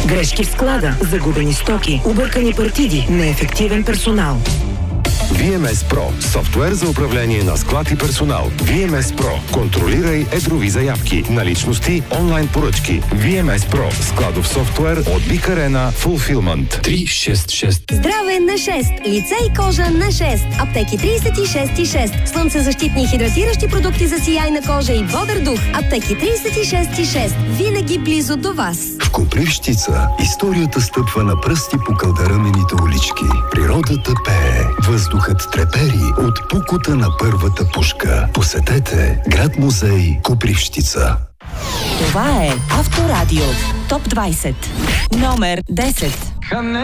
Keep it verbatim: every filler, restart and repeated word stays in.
Грешки в склада, загубени стоки, объркани партиди, неефективен персонал. ви ем ес Pro – софтуер за управление на склад и персонал. ви ем ес Pro – контролирай едрови заявки, наличности, онлайн поръчки. ви ем ес Pro – складов софтуер от Big Arena Fulfillment. три шест шест. Здраве на шест. Лице и кожа на шест. Аптеки тридесет и шест и шест. Слънцезащитни и хидратиращи продукти за сияйна кожа и бодър дух. Аптеки тридесет и шест и шест. Винаги близо до вас. В Копривщица историята стъпва на пръсти по кълдарамените улички. Природата пее. Въздухът трепери от пукота на първата пушка. Посетете град-музей Копривщица. Това е Авторадио. Топ двайсет. Номер десет.